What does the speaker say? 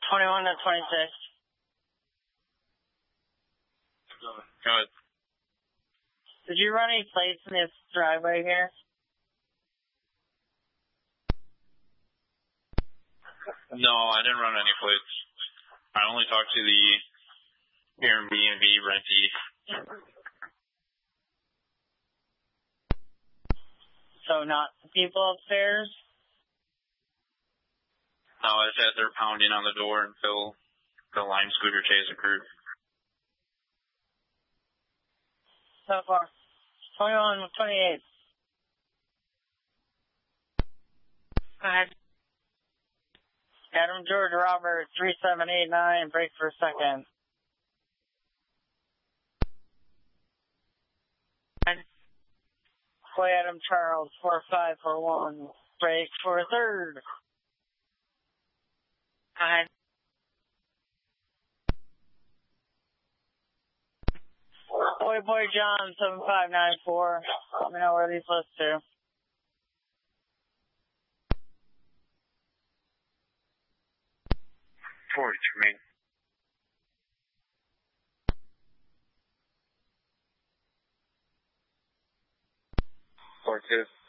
21 to 26. Go ahead. Did you run any plates in this driveway here? No, I didn't run any plates. I only talked to the Airbnb rentee. So not the people upstairs? No, I just had their pounding on the door until the lime scooter chase occurred. So far. 21 to 28. Go ahead. Adam George Robert 3789, break for a second. Boy Adam Charles 4541, break for a third. Go ahead. Boy John 7594, let me know where these list to. Forward to me. 4-2.